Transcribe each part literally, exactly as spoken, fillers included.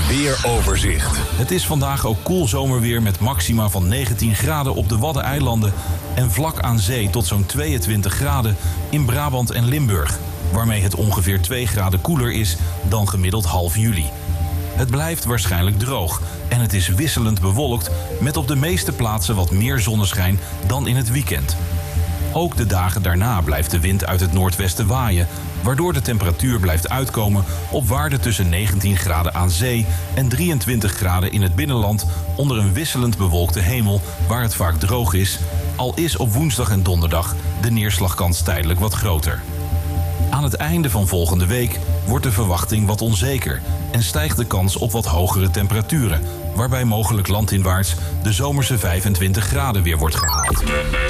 weeroverzicht. Het is vandaag ook koel zomerweer met maxima van negentien graden op de Waddeneilanden en vlak aan zee tot zo'n tweeëntwintig graden in Brabant en Limburg, waarmee het ongeveer twee graden koeler is dan gemiddeld half juli. Het blijft waarschijnlijk droog en het is wisselend bewolkt met op de meeste plaatsen wat meer zonneschijn dan in het weekend. Ook de dagen daarna blijft de wind uit het noordwesten waaien, waardoor de temperatuur blijft uitkomen op waarden tussen negentien graden aan zee en drieëntwintig graden in het binnenland onder een wisselend bewolkte hemel waar het vaak droog is, al is op woensdag en donderdag de neerslagkans tijdelijk wat groter. Aan het einde van volgende week wordt de verwachting wat onzeker en stijgt de kans op wat hogere temperaturen, waarbij mogelijk landinwaarts de zomerse vijfentwintig graden weer wordt gehaald.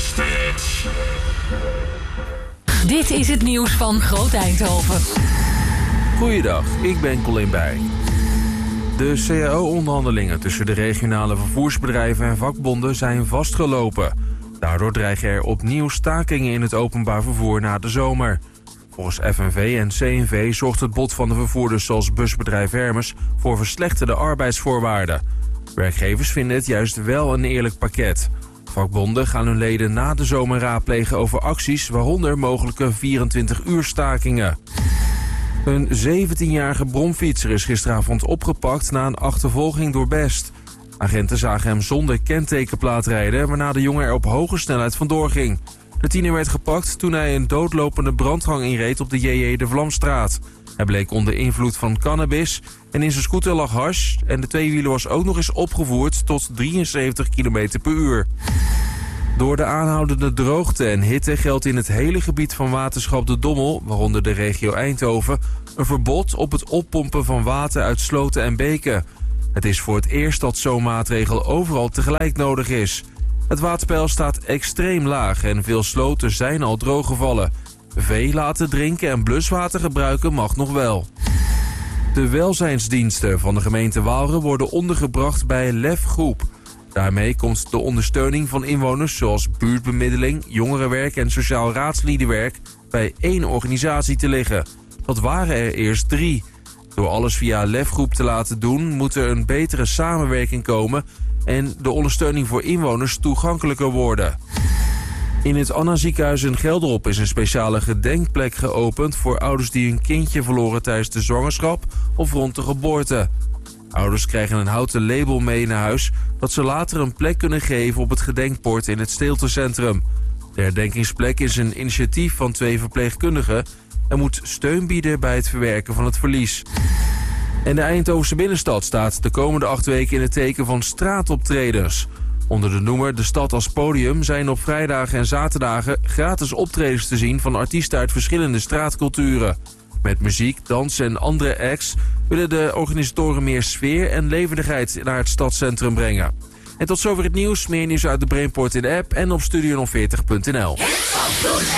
Dit is het nieuws van Groot Eindhoven. Goeiedag, ik ben Colin Bij. De C A O-onderhandelingen tussen de regionale vervoersbedrijven en vakbonden zijn vastgelopen. Daardoor dreigen er opnieuw stakingen in het openbaar vervoer na de zomer. Volgens F N V en C N V zorgt het bod van de vervoerders zoals busbedrijf Hermes voor verslechterde arbeidsvoorwaarden. Werkgevers vinden het juist wel een eerlijk pakket. Vakbonden gaan hun leden na de zomer raadplegen over acties, waaronder mogelijke vierentwintig uur stakingen. Een zeventienjarige bromfietser is gisteravond opgepakt na een achtervolging door Best. Agenten zagen hem zonder kentekenplaat rijden, waarna de jongen er op hoge snelheid vandoor ging. De tiener werd gepakt toen hij een doodlopende brandgang inreed op de J J de Vlamstraat. Hij bleek onder invloed van cannabis en in zijn scooter lag hash en de tweewieler was ook nog eens opgevoerd tot drieënzeventig kilometer per uur. Door de aanhoudende droogte en hitte geldt in het hele gebied van waterschap de Dommel, waaronder de regio Eindhoven, een verbod op het oppompen van water uit sloten en beken. Het is voor het eerst dat zo'n maatregel overal tegelijk nodig is. Het waterpeil staat extreem laag en veel sloten zijn al drooggevallen. Vee laten drinken en bluswater gebruiken mag nog wel. De welzijnsdiensten van de gemeente Waalre worden ondergebracht bij L E F Groep. Daarmee komt de ondersteuning van inwoners zoals buurtbemiddeling, jongerenwerk en sociaal raadsliedenwerk bij één organisatie te liggen. Dat waren er eerst drie. Door alles via L E F Groep te laten doen moet er een betere samenwerking komen en de ondersteuning voor inwoners toegankelijker worden. In het Anna ziekenhuis in Gelderop is een speciale gedenkplek geopend voor ouders die hun kindje verloren tijdens de zwangerschap of rond de geboorte. Ouders krijgen een houten label mee naar huis dat ze later een plek kunnen geven op het gedenkbord in het stiltecentrum. De herdenkingsplek is een initiatief van twee verpleegkundigen en moet steun bieden bij het verwerken van het verlies. En de Eindhovense binnenstad staat de komende acht weken in het teken van straatoptredens. Onder de noemer De Stad als Podium zijn op vrijdagen en zaterdagen gratis optredens te zien van artiesten uit verschillende straatculturen. Met muziek, dans en andere acts willen de organisatoren meer sfeer en levendigheid naar het stadscentrum brengen. En tot zover het nieuws. Meer nieuws uit de Brainport in de app en op studio veertig punt n l.